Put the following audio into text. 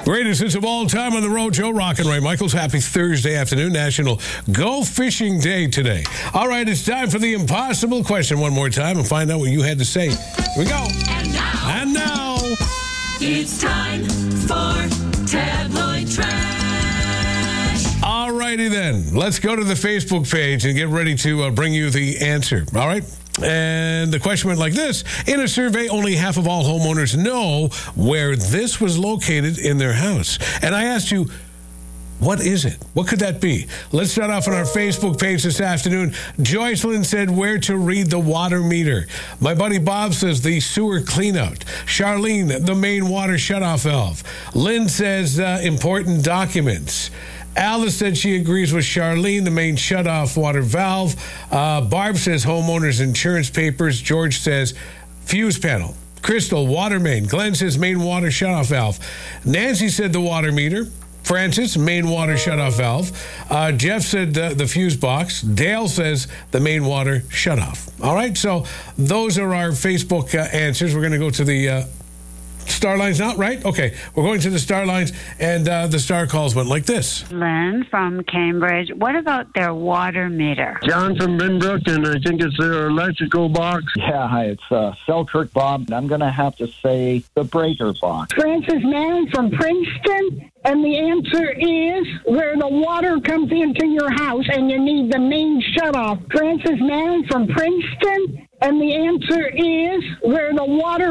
Greatest hits of all time on the road, Joe Rock and Ray Michaels. Happy Thursday afternoon, National Go Fishing Day today. All right, it's time for the impossible question one more time and find out what you had to say. Here we go. And now, it's time for Tabloid Trash. All righty then. Let's go to the Facebook page and get ready to bring you the answer. All right? And the question went like this. In a survey, only half of all homeowners know where this was located in their house. And I asked you, what is it? What could that be? Let's start off on our Facebook page this afternoon. Joycelyn said where to read the water meter. My buddy Bob says the sewer cleanout. Charlene, the main water shutoff valve. Lynn says important documents. Alice said she agrees with Charlene, the main shutoff water valve. Barb says homeowners insurance papers. George says fuse panel. Crystal, water main. Glenn says main water shutoff valve. Nancy said the water meter. Francis, main water shutoff valve. Jeff said the fuse box. Dale says the main water shutoff. All right, so those are our Facebook answers. We're going to go to the Star Lines now, right? Okay, we're going to the Star Lines, and the Star calls went like this. Lynn from Cambridge. What about their water meter? John from Binbrook, and I think it's their electrical box. Yeah, hi, it's Selkirk Bob. I'm going to have to say the breaker box. Francis Mann from Princeton, and the answer is where the water comes into your house and you need the main shutoff. Francis Mann from Princeton, and the answer is where the water